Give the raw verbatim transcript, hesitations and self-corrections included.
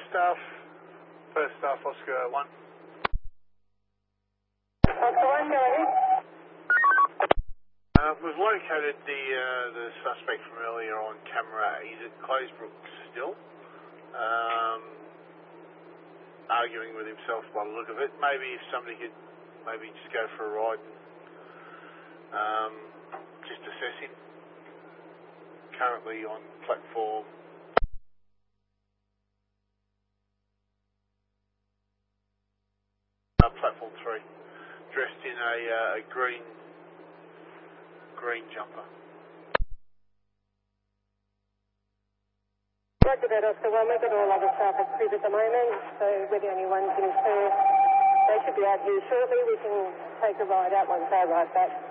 staff, first staff Oscar one. Oscar one, go ahead. Uh, we've located the uh, the suspect from earlier on camera. He's at Claysbrook still, um, arguing with himself by the look of it. Maybe if somebody could maybe just go for a ride and um, just assess him. Currently on platform uh, platform three, dressed in a, uh, a green green jumper. Roger that, Oscar one. We've got all other staff at crib at the moment, so we're the only ones in here. They should be out here shortly. We can take a ride out once they arrive back.